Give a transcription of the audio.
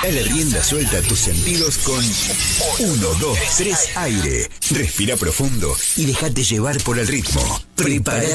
Dale rienda suelta a tus sentidos con 1, 2, 3 aire. Respira profundo y déjate llevar por el ritmo. Prepara